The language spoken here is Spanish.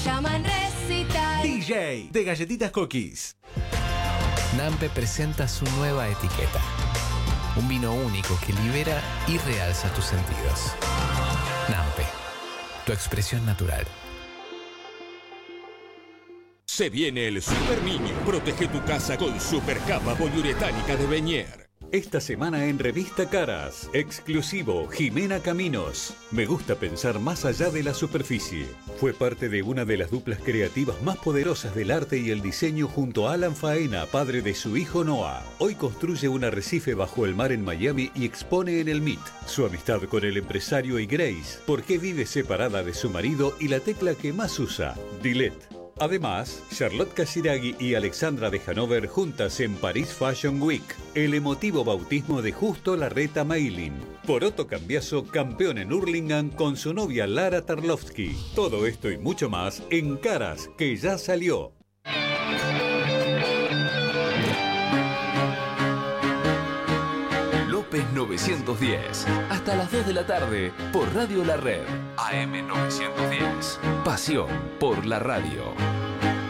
Llaman Recital. DJ de Galletitas Cookies. Nampe presenta su nueva etiqueta. Un vino único que libera y realza tus sentidos. Nampe, tu expresión natural. Se viene el Super Niño. Protege tu casa con super capa poliuretánica de Beñer. Esta semana en Revista Caras, exclusivo Jimena Caminos. Me gusta pensar más allá de la superficie. Fue parte de una de las duplas creativas más poderosas del arte y el diseño junto a Alan Faena, padre de su hijo Noah. Hoy construye un arrecife bajo el mar en Miami y expone en el MIT su amistad con el empresario y Grace, por qué vive separada de su marido y la tecla que más usa, delete. Además, Charlotte Casiraghi y Alexandra de Hanover juntas en Paris Fashion Week. El emotivo bautismo de Justo Larreta Mailin. Poroto Cambiaso, campeón en Hurlingham con su novia Lara Tarlovsky. Todo esto y mucho más en Caras, que ya salió. López 910. Hasta las 2 de la tarde por Radio La Red. AM 910. Pasión por la radio.